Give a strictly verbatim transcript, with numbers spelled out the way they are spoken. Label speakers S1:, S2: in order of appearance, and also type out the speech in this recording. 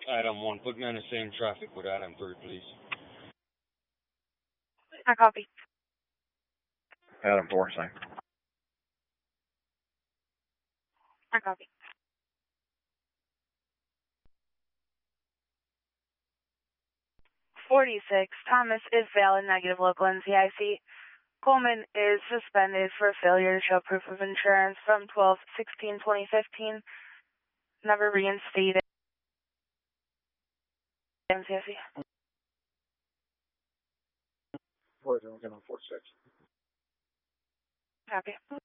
S1: Item one, put me on the same traffic with item three, please.
S2: I copy.
S3: Adam four, same.
S2: I copy. forty-six, Thomas is valid negative local N C I C. Coleman is suspended for failure to show proof of insurance from twelve sixteen twenty fifteen. Never reinstated N C I C.
S3: Four, zero, four, six.
S2: Copy.